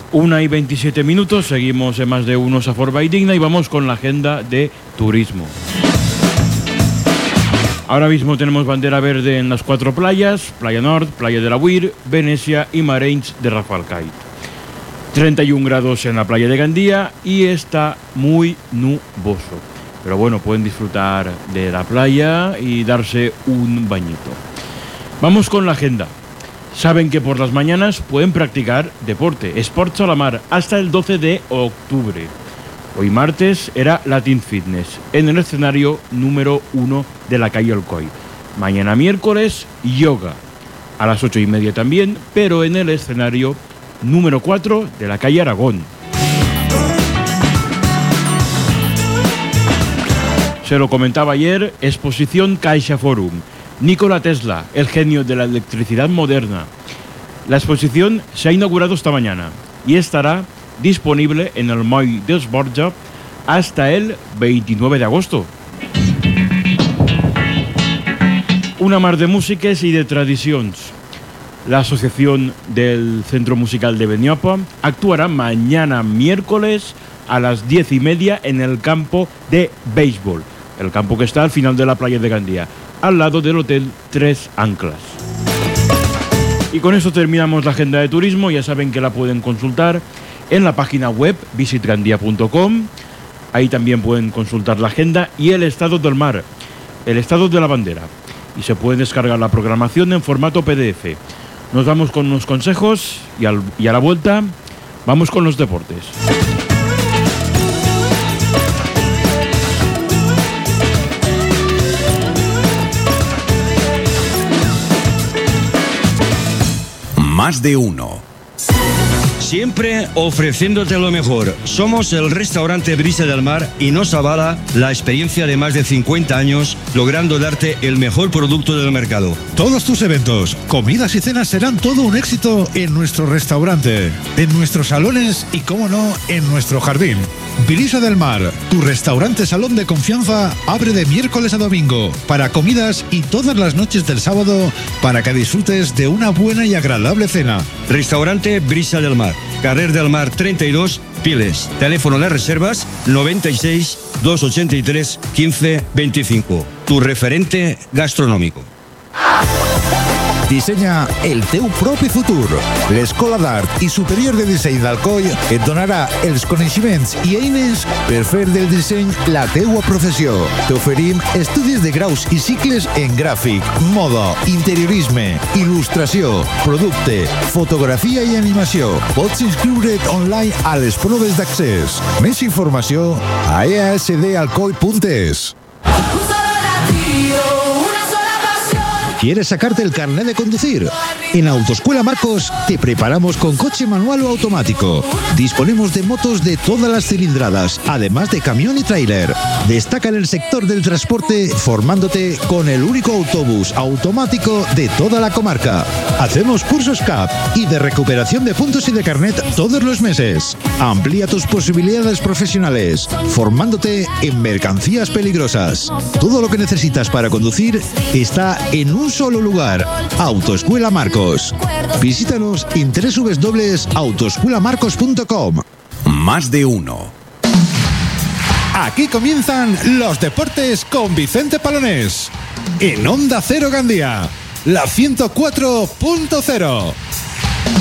1:27, seguimos en Más de Uno Safor Digna y vamos con la agenda de turismo. Ahora mismo tenemos bandera verde en las 4 playas: Playa Nord, Playa de la Huir, Venecia y Marenys de Rafelcait. 31 grados en la playa de Gandía y está muy nuboso. Pero bueno, pueden disfrutar de la playa y darse un bañito. Vamos con la agenda. Saben que por las mañanas pueden practicar deporte, Sports a la Mar, hasta el 12 de octubre. Hoy martes era Latin Fitness, en el escenario número 1 de la calle Alcoy. Mañana miércoles, yoga, a las 8:30 también, pero en el escenario número 4 de la calle Aragón. Se lo comentaba ayer, exposición Caixa Forum. Nikola Tesla, el genio de la electricidad moderna. La exposición se ha inaugurado esta mañana y estará disponible en el Moll dels Borja hasta el 29 de agosto. Una mar de músiques y de tradicions. La Asociación del Centro Musical de Beniopa actuará mañana miércoles a las 10:30 en el campo de béisbol, el campo que está al final de la playa de Gandía, al lado del Hotel Tres Anclas. Y con eso terminamos la agenda de turismo. Ya saben que la pueden consultar en la página web visitgandia.com. Ahí también pueden consultar la agenda y el estado del mar, el estado de la bandera. Y se puede descargar la programación en formato PDF. Nos vamos con unos consejos y a la vuelta vamos con los deportes. Más de uno. Siempre ofreciéndote lo mejor. Somos el restaurante Brisa del Mar y nos avala la experiencia de más de 50 años logrando darte el mejor producto del mercado. Todos tus eventos, comidas y cenas serán todo un éxito en nuestro restaurante, en nuestros salones y, cómo no, en nuestro jardín. Brisa del Mar, tu restaurante salón de confianza, abre de miércoles a domingo para comidas y todas las noches del sábado para que disfrutes de una buena y agradable cena. Restaurante Brisa del Mar, Carrer del Mar 32, Piles. Teléfono de reservas 96 283 15 25. Tu referente gastronòmico. Dissenya el teu propi futur. L'Escola d'Art i Superior de Disseny d'Alcoi et donarà els coneixements i eines per fer del disseny la teua professió. T'oferim estudis de graus i cicles en gràfic, moda, interiorisme, il·lustració, producte, fotografia i animació. Pots inscriure't online a les proves d'accés. Més informació a easdalcoi.es. ¿Quieres sacarte el carnet de conducir? En Autoescuela Marcos te preparamos con coche manual o automático. Disponemos de motos de todas las cilindradas, además de camión y tráiler. Destaca en el sector del transporte formándote con el único autobús automático de toda la comarca. Hacemos cursos CAP y de recuperación de puntos y de carnet todos los meses. Amplía tus posibilidades profesionales, formándote en mercancías peligrosas. Todo lo que necesitas para conducir está en un solo lugar. Autoescuela Marcos. Visítanos en www.autoescuelamarcos.com. Más de uno. Aquí comienzan los deportes con Vicente Palonés. En Onda Cero Gandía, la 104.0.